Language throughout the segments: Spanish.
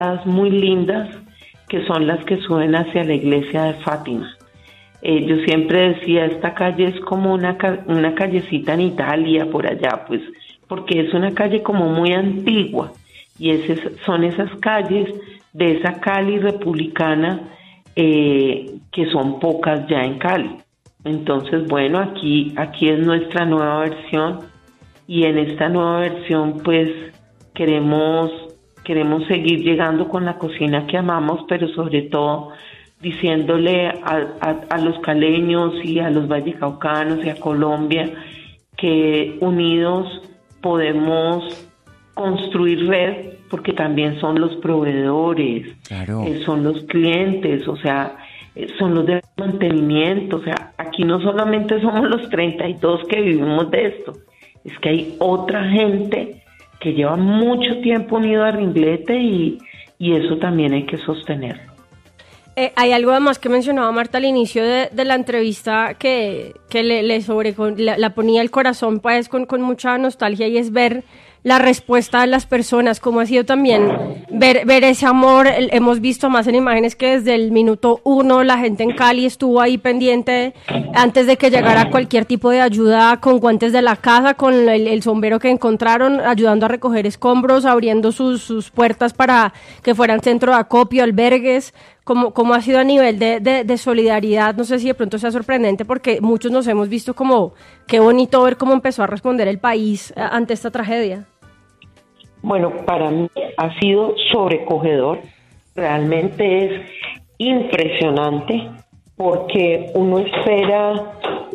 muy lindas que son las que suben hacia la iglesia de Fátima. Yo siempre decía, esta calle es como una callecita en Italia, por allá, pues, porque es una calle como muy antigua, y son esas calles de esa Cali republicana, que son pocas ya en Cali. Entonces, bueno, aquí es nuestra nueva versión, y en esta nueva versión, pues, queremos seguir llegando con la cocina que amamos, pero sobre todo diciéndole a los caleños y a los vallecaucanos y a Colombia que unidos podemos construir red, porque también son los proveedores, claro, son los clientes, o sea, son los de mantenimiento. O sea, aquí no solamente somos los 32 que vivimos de esto, es que hay otra gente que lleva mucho tiempo unido a Ringlete, y eso también hay que sostenerlo. Hay algo además que mencionaba Marta al inicio de la entrevista que la ponía el corazón, pues, con mucha nostalgia, y es ver la respuesta de las personas, cómo ha sido también ver ese amor. Hemos visto más en imágenes que desde el minuto 1 la gente en Cali estuvo ahí pendiente antes de que llegara cualquier tipo de ayuda, con guantes de la casa, con el sombrero que encontraron, ayudando a recoger escombros, abriendo sus puertas para que fueran centro de acopio, albergues. ¿Cómo ha sido a nivel de solidaridad? No sé si de pronto sea sorprendente, porque muchos nos hemos visto como, qué bonito ver cómo empezó a responder el país ante esta tragedia. Bueno, para mí ha sido sobrecogedor, realmente es impresionante, porque uno espera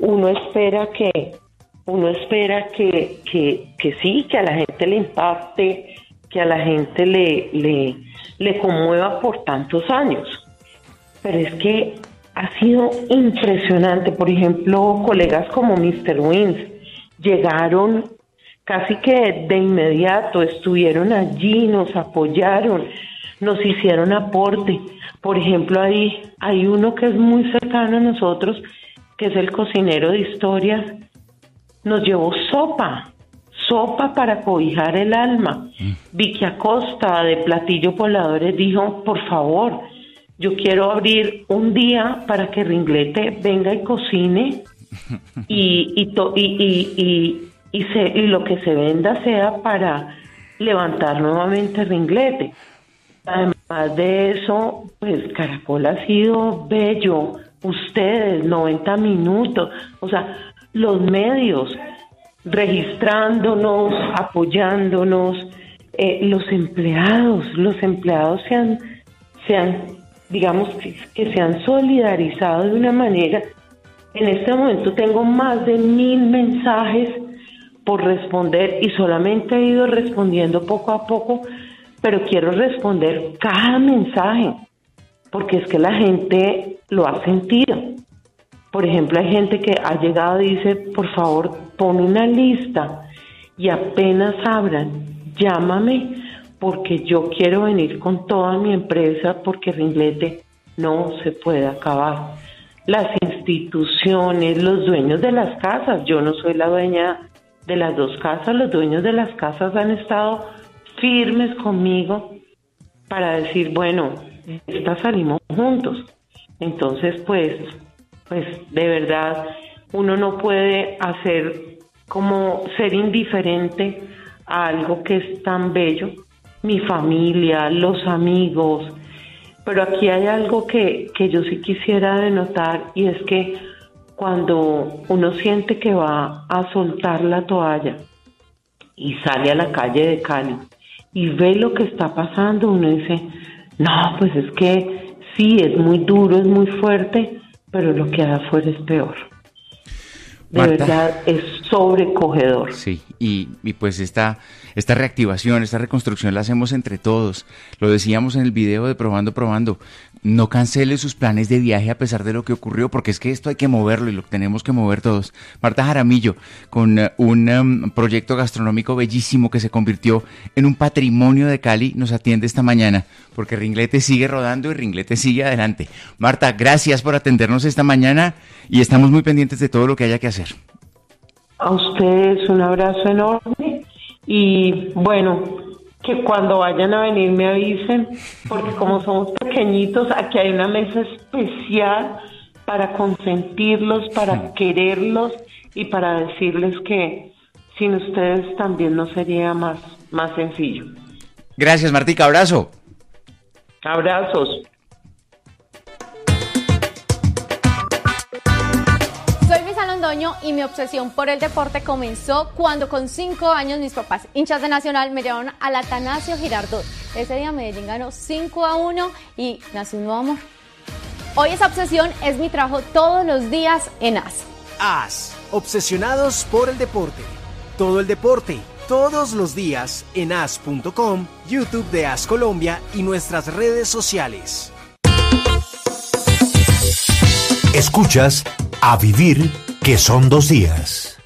que sí, que a la gente le impacte, que a la gente le conmueva por tantos años. Pero es que ha sido impresionante. Por ejemplo, colegas como Mr. Wins llegaron casi que de inmediato, estuvieron allí, nos apoyaron, nos hicieron aporte. Por ejemplo, hay uno que es muy cercano a nosotros, que es el cocinero de historias. Nos llevó sopa para cobijar el alma. Vicky Acosta, de Platillo Pobladores, dijo, por favor, yo quiero abrir un día para que Ringlete venga y cocine, y lo que se venda sea para levantar nuevamente Ringlete. Además de eso, pues Caracol ha sido bello, ustedes, 90 minutos, o sea, los medios registrándonos, apoyándonos, los empleados se han digamos que se han solidarizado de una manera. En este momento tengo más de 1000 mensajes por responder, y solamente he ido respondiendo poco a poco, pero quiero responder cada mensaje, porque es que la gente lo ha sentido. Por ejemplo, hay gente que ha llegado y dice, por favor, pon una lista, y apenas abran, llámame, porque yo quiero venir con toda mi empresa, porque Ringlete no se puede acabar. Las instituciones, los dueños de las casas, yo no soy la dueña de las dos casas, los dueños de las casas han estado firmes conmigo para decir, bueno, esta salimos juntos. Entonces, pues de verdad, uno no puede ser indiferente a algo que es tan bello. Mi familia, los amigos, pero aquí hay algo que yo sí quisiera denotar, y es que cuando uno siente que va a soltar la toalla y sale a la calle de Cali y ve lo que está pasando, uno dice, no, pues es que sí, es muy duro, es muy fuerte, pero lo que hay afuera es peor. De Marta, verdad, es sobrecogedor. Sí, y pues esta reactivación, esta reconstrucción la hacemos entre todos. Lo decíamos en el video de Probando. No cancele sus planes de viaje a pesar de lo que ocurrió, porque es que esto hay que moverlo y lo tenemos que mover todos. Marta Jaramillo, con un proyecto gastronómico bellísimo que se convirtió en un patrimonio de Cali, nos atiende esta mañana, porque Ringlete sigue rodando y Ringlete sigue adelante. Marta, gracias por atendernos esta mañana y estamos muy pendientes de todo lo que haya que hacer. A ustedes un abrazo enorme, y bueno, que cuando vayan a venir me avisen, porque como somos pequeñitos, aquí hay una mesa especial para consentirlos, para quererlos y para decirles que sin ustedes también no sería más sencillo. Gracias, Martica, abrazo. Abrazos. Soy Luisa Londoño y mi obsesión por el deporte comenzó cuando con 5 años mis papás, hinchas de Nacional, me llevaron al Atanasio Girardot. Ese día Medellín ganó 5-1 y nació un nuevo amor. Hoy esa obsesión es mi trabajo todos los días en AS. AS, obsesionados por el deporte. Todo el deporte, todos los días en as.com, YouTube de AS Colombia y nuestras redes sociales. Escuchas A Vivir, que son 2 días.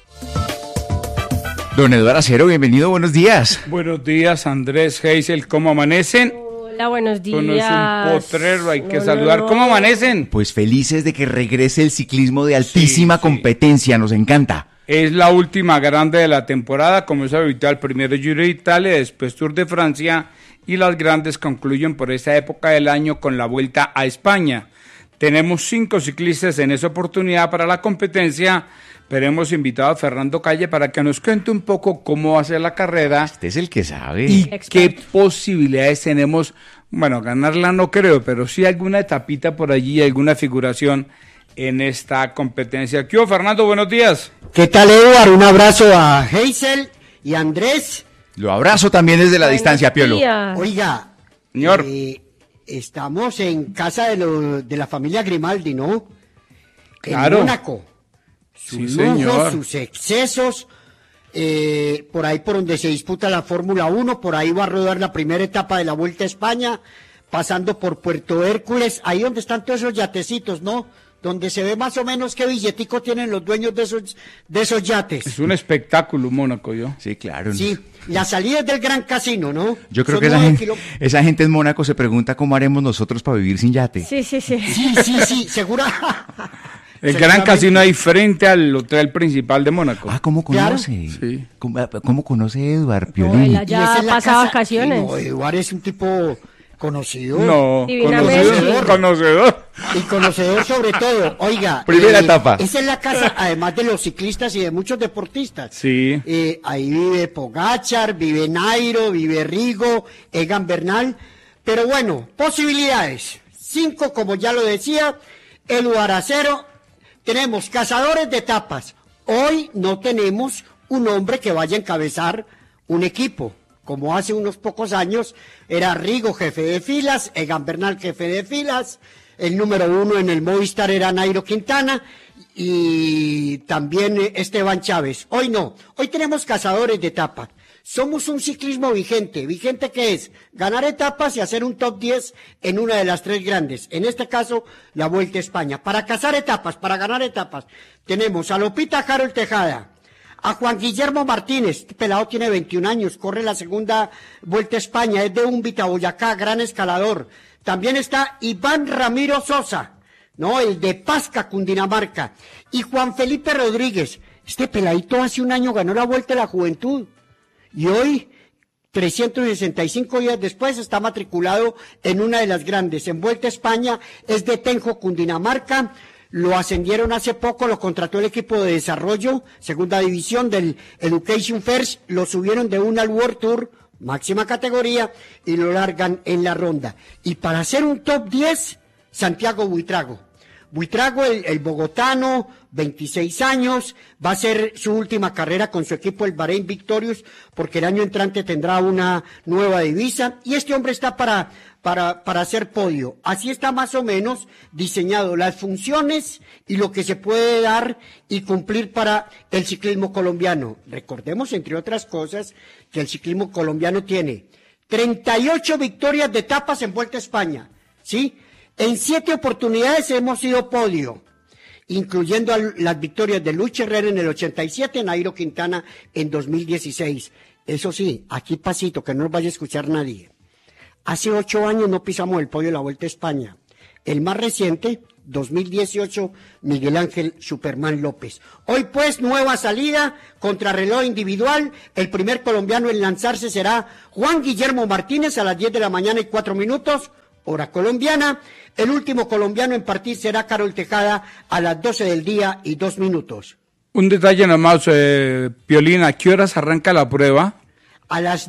Don Eduardo Acero, bienvenido, buenos días. Buenos días, Andrés, Heisel, ¿cómo amanecen? Hola, buenos días. Uno es un potrero, hay que saludar. ¿Cómo amanecen? Pues felices de que regrese el ciclismo de altísima competencia, nos encanta. Es la última grande de la temporada, como es habitual, primero Giro de Italia, después Tour de Francia, y las grandes concluyen por esta época del año con la Vuelta a España. Tenemos 5 ciclistas en esa oportunidad para la competencia, pero hemos invitado a Fernando Calle para que nos cuente un poco cómo va a ser la carrera. Este es el que sabe. Y qué posibilidades tenemos, bueno, ganarla no creo, pero sí alguna etapita por allí, alguna figuración en esta competencia. ¿Qué hubo, Fernando? Buenos días. ¿Qué tal, Eduardo? Un abrazo a Heisel y Andrés. Lo abrazo también desde la distancia, Piolo. Oiga, Señor. Estamos en casa de la familia Grimaldi, ¿no? Claro. En Mónaco. Sus Sí, lujos, señor. sus excesos, por ahí por donde se disputa la Fórmula 1, por ahí va a rodar la primera etapa de la Vuelta a España, pasando por Puerto Hércules, ahí donde están todos esos yatecitos, ¿no? Donde se ve más o menos qué billetico tienen los dueños de esos yates. Es un espectáculo, Mónaco, yo. Sí, claro. Sí, la salida es del Gran Casino, ¿no? Yo creo Son que 9 esa gente en Mónaco se pregunta cómo haremos nosotros para vivir sin yate. Sí. Sí, segura. El Gran Casino ahí frente al hotel principal de Mónaco. Ah, ¿cómo conoce? Sí. ¿Cómo conoce Eduard No, él Piolín? allá Y esa es la pasa casa- vacaciones. No, Eduardo es un tipo conocido. No, Divinamente. conocedor. Y conocedor sobre todo. Oiga. Primera etapa. Esa es la casa, además de los ciclistas y de muchos deportistas. Sí. Ahí vive Pogačar, vive Nairo, vive Rigo, Egan Bernal. Pero bueno, posibilidades. 5, como ya lo decía, Eduardo Acero. Tenemos cazadores de etapas. Hoy no tenemos un hombre que vaya a encabezar un equipo. Como hace unos pocos años era Rigo jefe de filas, Egan Bernal jefe de filas, el número 1 en el Movistar era Nairo Quintana y también Esteban Chávez. Hoy no, hoy tenemos cazadores de etapas. Somos un ciclismo vigente. ¿Vigente qué es? Ganar etapas y hacer un top 10 en una de las 3 grandes. En este caso, la Vuelta a España. Para cazar etapas, para ganar etapas, tenemos a Lopita Harold Tejada, a Juan Guillermo Martínez. Este pelado tiene 21 años, corre la segunda Vuelta a España, es de Úmbita, Boyacá, gran escalador. También está Iván Ramiro Sosa, ¿no? El de Pasca, Cundinamarca. Y Juan Felipe Rodríguez. Este peladito hace un año ganó la Vuelta a la Juventud. Y hoy, 365 días después, está matriculado en una de las grandes. En Vuelta a España es de Tenjo, Cundinamarca. Lo ascendieron hace poco, lo contrató el equipo de desarrollo, segunda división del Education First, lo subieron de una al World Tour, máxima categoría, y lo largan en la ronda. Y para hacer un top 10, Santiago Buitrago. Buitrago, el bogotano, 26 años, va a ser su última carrera con su equipo, el Bahrein Victorious, porque el año entrante tendrá una nueva divisa, y este hombre está para hacer podio. Así está más o menos diseñado las funciones y lo que se puede dar y cumplir para el ciclismo colombiano. Recordemos, entre otras cosas, que el ciclismo colombiano tiene 38 victorias de etapas en Vuelta a España, ¿sí? En 7 oportunidades hemos sido podio, incluyendo las victorias de Luis Herrera en el 87, Nairo Quintana en 2016. Eso sí, aquí pasito, que no nos vaya a escuchar nadie. Hace 8 años no pisamos el podio de la Vuelta a España. El más reciente, 2018, Miguel Ángel Superman López. Hoy pues, nueva salida, contrarreloj individual. El primer colombiano en lanzarse será Juan Guillermo Martínez a las 10 de la mañana y 4 minutos, hora colombiana. El último colombiano en partir será Carol Tejada a las 12 del día y 2 minutos. Un detalle nomás, Piolín, ¿a qué horas arranca la prueba? A las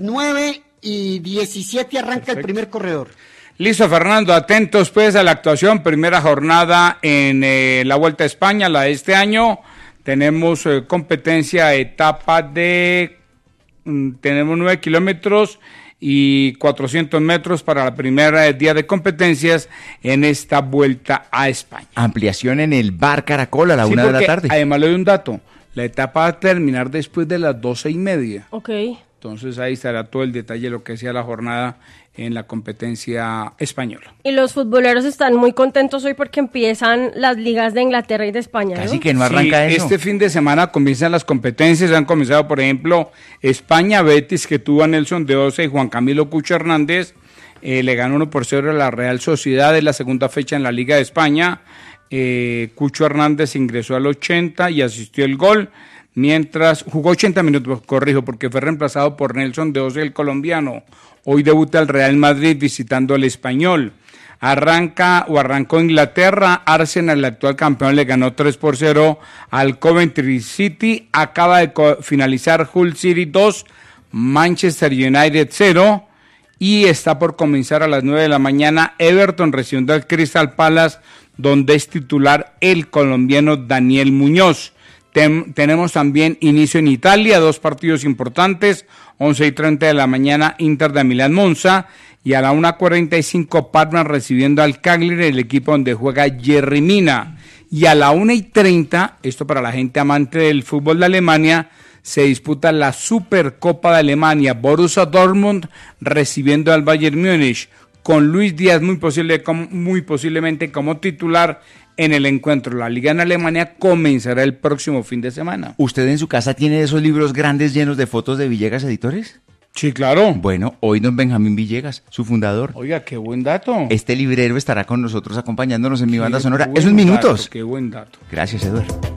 9:17 arranca. Perfecto. El primer corredor. Listo, Fernando, atentos pues a la actuación, primera jornada en la Vuelta a España, la de este año. Tenemos competencia, etapa de, tenemos 9 kilómetros y 400 metros para el primer día de competencias en esta Vuelta a España. Ampliación en el Bar Caracol a la 1 de la tarde. Además le doy un dato, la etapa va a terminar después de las 12:30. Ok. Entonces ahí estará todo el detalle de lo que sea la jornada en la competencia española. Y los futboleros están muy contentos hoy porque empiezan las ligas de Inglaterra y de España, ¿no? Casi que no arranca eso. Este fin de semana comienzan las competencias, han comenzado por ejemplo España Betis, que tuvo a Nelson de Osa y Juan Camilo Cucho Hernández, le ganó 1-0 a la Real Sociedad en la segunda fecha en la Liga de España. Cucho Hernández ingresó al 80 y asistió el gol, mientras jugó 80 minutos, corrijo, porque fue reemplazado por Nelson de Osa, el colombiano. Hoy debuta el Real Madrid visitando al Español. Arrancó Inglaterra. Arsenal, el actual campeón, le ganó 3-0 al Coventry City. Acaba de finalizar Hull City 2, Manchester United 0. Y está por comenzar a las 9 de la mañana Everton recibiendo al Crystal Palace, donde es titular el colombiano Daniel Muñoz. Tenemos también inicio en Italia, 2 partidos importantes, 11:30 de la mañana Inter de Milán Monza y a la 1:45 Parma recibiendo al Cagliari, el equipo donde juega Yerry Mina. Y a la 1:30, esto para la gente amante del fútbol de Alemania, se disputa la Supercopa de Alemania, Borussia Dortmund recibiendo al Bayern Múnich, con Luis Díaz muy posiblemente como titular en el encuentro. La liga en Alemania comenzará el próximo fin de semana. ¿Usted en su casa tiene esos libros grandes llenos de fotos de Villegas Editores? Sí, claro. Bueno, hoy don Benjamín Villegas, su fundador. Oiga, qué buen dato. Este librero estará con nosotros acompañándonos en mi banda sonora. Esos minutos. Qué buen dato. Gracias, Eduardo.